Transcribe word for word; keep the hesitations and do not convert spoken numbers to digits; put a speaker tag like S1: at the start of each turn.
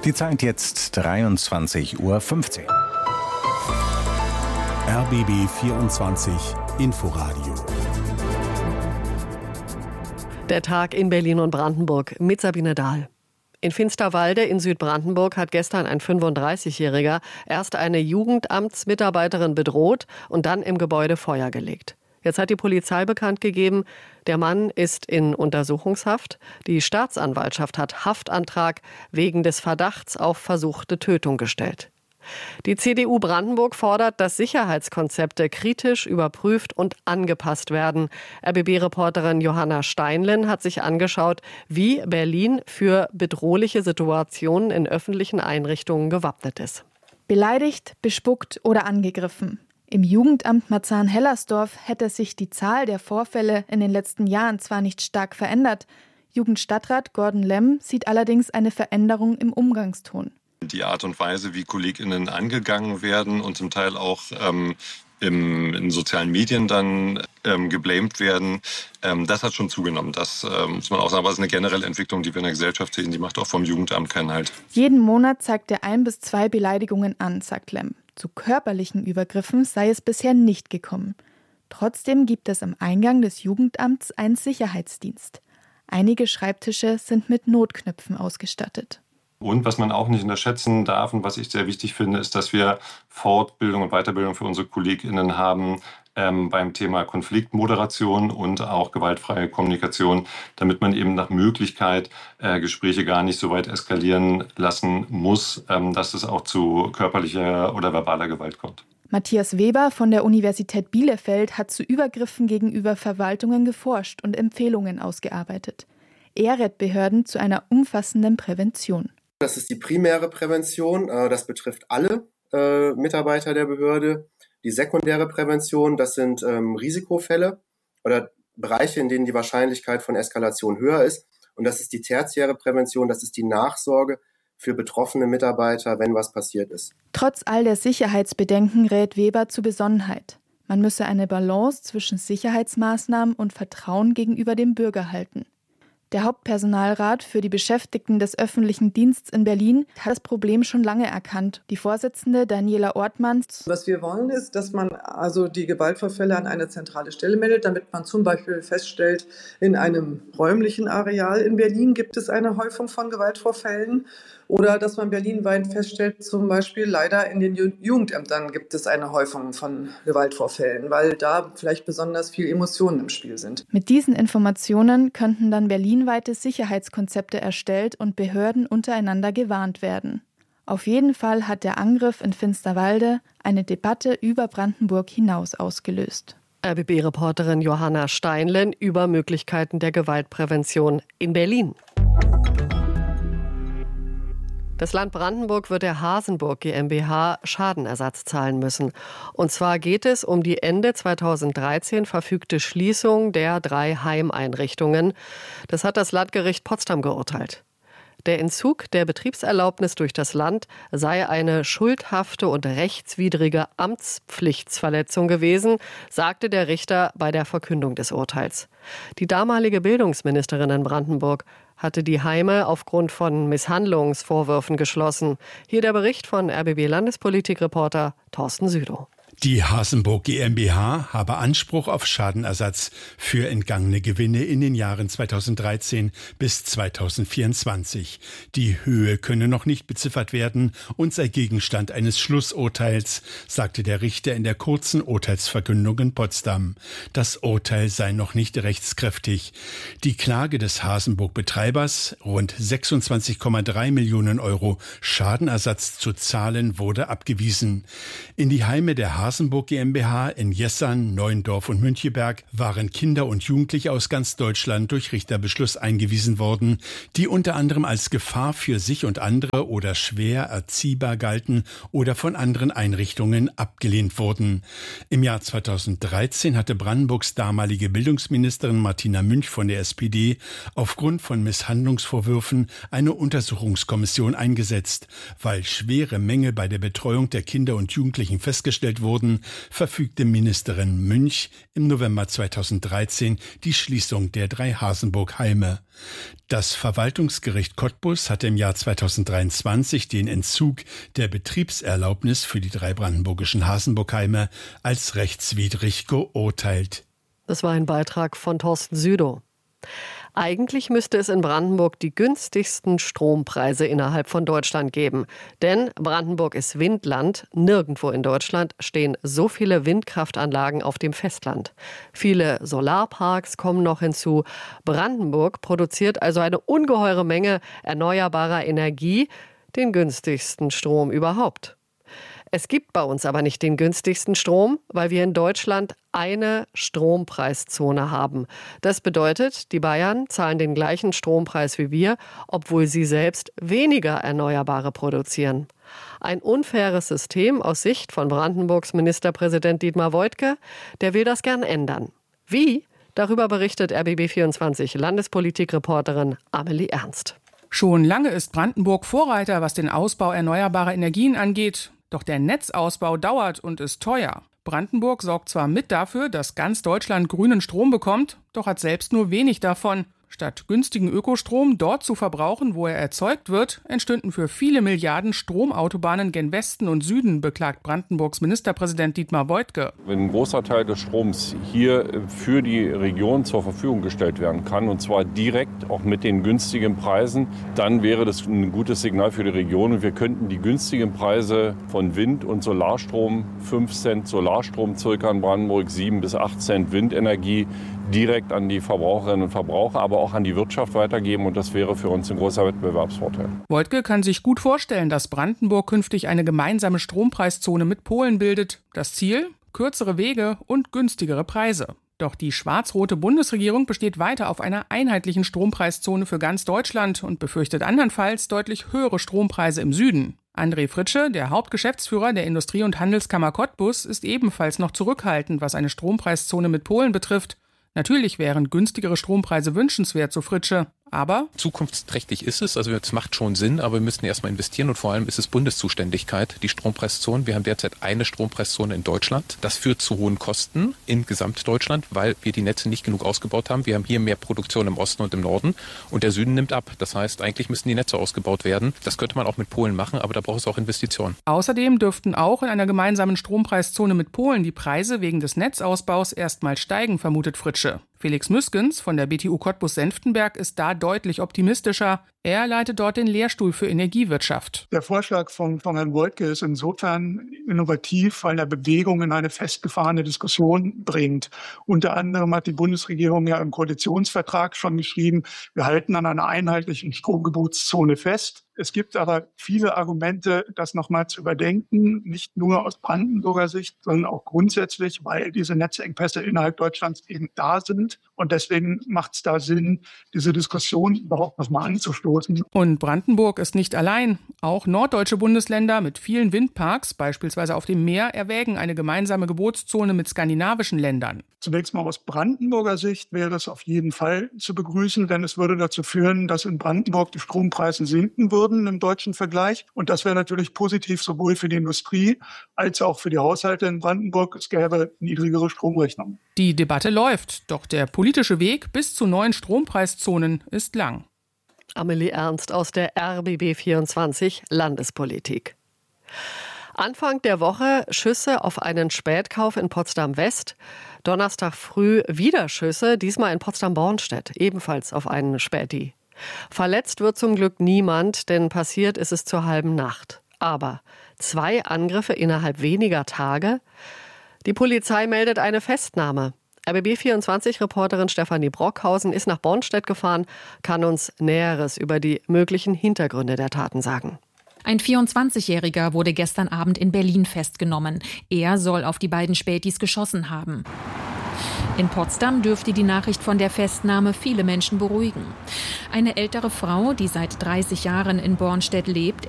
S1: Die Zeit jetzt dreiundzwanzig Uhr fünfzehn.
S2: R B B vierundzwanzig Inforadio.
S3: Der Tag in Berlin und Brandenburg mit Sabine Dahl. In Finsterwalde in Südbrandenburg hat gestern ein fünfunddreißigjähriger erst eine Jugendamtsmitarbeiterin bedroht und dann im Gebäude Feuer gelegt. Jetzt hat die Polizei bekannt gegeben, der Mann ist in Untersuchungshaft. Die Staatsanwaltschaft hat Haftantrag wegen des Verdachts auf versuchte Tötung gestellt. Die C D U Brandenburg fordert, dass Sicherheitskonzepte kritisch überprüft und angepasst werden. R B B-Reporterin Johanna Steinlen hat sich angeschaut, wie Berlin für bedrohliche Situationen in öffentlichen Einrichtungen gewappnet ist.
S4: Beleidigt, bespuckt oder angegriffen. Im Jugendamt Marzahn-Hellersdorf hätte sich die Zahl der Vorfälle in den letzten Jahren zwar nicht stark verändert. Jugendstadtrat Gordon Lemm sieht allerdings eine Veränderung im Umgangston.
S5: Die Art und Weise, wie KollegInnen angegangen werden und zum Teil auch ähm, im, in sozialen Medien dann ähm, geblamed werden, ähm, das hat schon zugenommen. Das ähm, muss man auch sagen, aber es ist eine generelle Entwicklung, die wir in der Gesellschaft sehen, die macht auch vom Jugendamt keinen Halt.
S4: Jeden Monat zeigt er ein bis zwei Beleidigungen an, sagt Lemm. Zu körperlichen Übergriffen sei es bisher nicht gekommen. Trotzdem gibt es am Eingang des Jugendamts einen Sicherheitsdienst. Einige Schreibtische sind mit Notknöpfen ausgestattet.
S5: Und was man auch nicht unterschätzen darf und was ich sehr wichtig finde, ist, dass wir Fortbildung und Weiterbildung für unsere KollegInnen haben ähm, beim Thema Konfliktmoderation und auch gewaltfreie Kommunikation, damit man eben nach Möglichkeit äh, Gespräche gar nicht so weit eskalieren lassen muss, ähm, dass es auch zu körperlicher oder verbaler Gewalt kommt.
S4: Matthias Weber von der Universität Bielefeld hat zu Übergriffen gegenüber Verwaltungen geforscht und Empfehlungen ausgearbeitet. Er rät Behörden zu einer umfassenden Prävention.
S6: Das ist die primäre Prävention, das betrifft alle äh, Mitarbeiter der Behörde. Die sekundäre Prävention, das sind ähm, Risikofälle oder Bereiche, in denen die Wahrscheinlichkeit von Eskalation höher ist. Und das ist die tertiäre Prävention, das ist die Nachsorge für betroffene Mitarbeiter, wenn was passiert ist.
S4: Trotz all der Sicherheitsbedenken rät Weber zu Besonnenheit. Man müsse eine Balance zwischen Sicherheitsmaßnahmen und Vertrauen gegenüber dem Bürger halten. Der Hauptpersonalrat für die Beschäftigten des öffentlichen Dienstes in Berlin hat das Problem schon lange erkannt. Die Vorsitzende Daniela Ortmann.
S7: Was wir wollen ist, dass man also die Gewaltvorfälle an eine zentrale Stelle meldet, damit man zum Beispiel feststellt, in einem räumlichen Areal in Berlin gibt es eine Häufung von Gewaltvorfällen. Oder dass man berlinweit feststellt, zum Beispiel leider in den Jugendämtern gibt es eine Häufung von Gewaltvorfällen, weil da vielleicht besonders viel Emotionen im Spiel sind.
S4: Mit diesen Informationen könnten dann berlinweite Sicherheitskonzepte erstellt und Behörden untereinander gewarnt werden. Auf jeden Fall hat der Angriff in Finsterwalde eine Debatte über Brandenburg hinaus ausgelöst.
S3: R B B-Reporterin Johanna Steinlen über Möglichkeiten der Gewaltprävention in Berlin. Das Land Brandenburg wird der Hasenburg GmbH Schadenersatz zahlen müssen. Und zwar geht es um die Ende zweitausenddreizehn verfügte Schließung der drei Heimeinrichtungen. Das hat das Landgericht Potsdam geurteilt. Der Entzug der Betriebserlaubnis durch das Land sei eine schuldhafte und rechtswidrige Amtspflichtsverletzung gewesen, sagte der Richter bei der Verkündung des Urteils. Die damalige Bildungsministerin in Brandenburg hatte die Heime aufgrund von Misshandlungsvorwürfen geschlossen. Hier der Bericht von R B B-Landespolitikreporter Thorsten Südow.
S2: Die Hasenburg GmbH habe Anspruch auf Schadenersatz für entgangene Gewinne in den Jahren zweitausenddreizehn bis zweitausendvierundzwanzig. Die Höhe könne noch nicht beziffert werden und sei Gegenstand eines Schlussurteils, sagte der Richter in der kurzen Urteilsverkündung in Potsdam. Das Urteil sei noch nicht rechtskräftig. Die Klage des Hasenburg-Betreibers, rund sechsundzwanzig Komma drei Millionen Euro Schadenersatz zu zahlen, wurde abgewiesen. In die Heime der Hasenburg Hasenburg GmbH in Jessern, Neuendorf und Müncheberg waren Kinder und Jugendliche aus ganz Deutschland durch Richterbeschluss eingewiesen worden, die unter anderem als Gefahr für sich und andere oder schwer erziehbar galten oder von anderen Einrichtungen abgelehnt wurden. Im Jahr zweitausenddreizehn hatte Brandenburgs damalige Bildungsministerin Martina Münch von der S P D aufgrund von Misshandlungsvorwürfen eine Untersuchungskommission eingesetzt. Weil schwere Mängel bei der Betreuung der Kinder und Jugendlichen festgestellt wurden, wurden, verfügte Ministerin Münch im November zweitausenddreizehn die Schließung der drei Hasenburg-Heime. Das Verwaltungsgericht Cottbus hatte im Jahr zweitausenddreiundzwanzig den Entzug der Betriebserlaubnis für die drei brandenburgischen Hasenburg-Heime als rechtswidrig geurteilt.
S3: Das war ein Beitrag von Thorsten Südow. Eigentlich müsste es in Brandenburg die günstigsten Strompreise innerhalb von Deutschland geben. Denn Brandenburg ist Windland. Nirgendwo in Deutschland stehen so viele Windkraftanlagen auf dem Festland. Viele Solarparks kommen noch hinzu. Brandenburg produziert also eine ungeheure Menge erneuerbarer Energie, den günstigsten Strom überhaupt. Es gibt bei uns aber nicht den günstigsten Strom, weil wir in Deutschland eine Strompreiszone haben. Das bedeutet, die Bayern zahlen den gleichen Strompreis wie wir, obwohl sie selbst weniger Erneuerbare produzieren. Ein unfaires System aus Sicht von Brandenburgs Ministerpräsident Dietmar Woidke, der will das gern ändern. Wie? Darüber berichtet R B B vierundzwanzig Landespolitikreporterin Amelie Ernst.
S8: Schon lange ist Brandenburg Vorreiter, was den Ausbau erneuerbarer Energien angeht. Doch der Netzausbau dauert und ist teuer. Brandenburg sorgt zwar mit dafür, dass ganz Deutschland grünen Strom bekommt, doch hat selbst nur wenig davon. Statt günstigen Ökostrom dort zu verbrauchen, wo er erzeugt wird, entstünden für viele Milliarden Stromautobahnen gen Westen und Süden, beklagt Brandenburgs Ministerpräsident Dietmar Woidke.
S9: Wenn ein großer Teil des Stroms hier für die Region zur Verfügung gestellt werden kann, und zwar direkt auch mit den günstigen Preisen, dann wäre das ein gutes Signal für die Region. Und wir könnten die günstigen Preise von Wind- und Solarstrom, fünf Cent Solarstrom circa in Brandenburg, sieben bis acht Cent Windenergie, direkt an die Verbraucherinnen und Verbraucher, aber auch an die Wirtschaft weitergeben. Und das wäre für uns ein großer Wettbewerbsvorteil.
S8: Woidke kann sich gut vorstellen, dass Brandenburg künftig eine gemeinsame Strompreiszone mit Polen bildet. Das Ziel? Kürzere Wege und günstigere Preise. Doch die schwarz-rote Bundesregierung besteht weiter auf einer einheitlichen Strompreiszone für ganz Deutschland und befürchtet andernfalls deutlich höhere Strompreise im Süden. André Fritsche, der Hauptgeschäftsführer der Industrie- und Handelskammer Cottbus, ist ebenfalls noch zurückhaltend, was eine Strompreiszone mit Polen betrifft. Natürlich wären günstigere Strompreise wünschenswert, so Fritsche. Aber
S10: zukunftsträchtig ist es, also es macht schon Sinn, aber wir müssen erstmal investieren und vor allem ist es Bundeszuständigkeit, die Strompreiszone. Wir haben derzeit eine Strompreiszone in Deutschland. Das führt zu hohen Kosten in Gesamtdeutschland, weil wir die Netze nicht genug ausgebaut haben. Wir haben hier mehr Produktion im Osten und im Norden und der Süden nimmt ab. Das heißt, eigentlich müssten die Netze ausgebaut werden. Das könnte man auch mit Polen machen, aber da braucht es auch Investitionen.
S8: Außerdem dürften auch in einer gemeinsamen Strompreiszone mit Polen die Preise wegen des Netzausbaus erstmal steigen, vermutet Fritsche. Felix Müskens von der B T U Cottbus-Senftenberg ist da deutlich optimistischer. Er leitet dort den Lehrstuhl für Energiewirtschaft.
S11: Der Vorschlag von, von Herrn Woidke ist insofern innovativ, weil er Bewegung in eine festgefahrene Diskussion bringt. Unter anderem hat die Bundesregierung ja im Koalitionsvertrag schon geschrieben, wir halten an einer einheitlichen Stromgebotszone fest. Es gibt aber viele Argumente, das nochmal zu überdenken, nicht nur aus Brandenburger Sicht, sondern auch grundsätzlich, weil diese Netzengpässe innerhalb Deutschlands eben da sind. Und deswegen macht es da Sinn, diese Diskussion überhaupt nochmal anzustoßen.
S8: Und Brandenburg ist nicht allein. Auch norddeutsche Bundesländer mit vielen Windparks, beispielsweise auf dem Meer, erwägen eine gemeinsame Gebotszone mit skandinavischen Ländern.
S11: Zunächst mal aus Brandenburger Sicht wäre es auf jeden Fall zu begrüßen, denn es würde dazu führen, dass in Brandenburg die Strompreise sinken würden im deutschen Vergleich. Und das wäre natürlich positiv sowohl für die Industrie als auch für die Haushalte in Brandenburg. Es gäbe niedrigere Stromrechnungen.
S8: Die Debatte läuft, doch der politische Weg bis zu neuen Strompreiszonen ist lang.
S3: Amelie Ernst aus der R B B vierundzwanzig Landespolitik. Anfang der Woche Schüsse auf einen Spätkauf in Potsdam-West. Donnerstag früh wieder Schüsse, diesmal in Potsdam-Bornstedt, ebenfalls auf einen Späti. Verletzt wird zum Glück niemand, denn passiert ist es zur halben Nacht. Aber zwei Angriffe innerhalb weniger Tage? Die Polizei meldet eine Festnahme. R B B vierundzwanzig-Reporterin Stefanie Brockhausen ist nach Bornstedt gefahren, kann uns Näheres über die möglichen Hintergründe der Taten sagen.
S12: Ein vierundzwanzigjähriger wurde gestern Abend in Berlin festgenommen. Er soll auf die beiden Spätis geschossen haben. In Potsdam dürfte die Nachricht von der Festnahme viele Menschen beruhigen. Eine ältere Frau, die seit dreißig Jahren in Bornstedt lebt,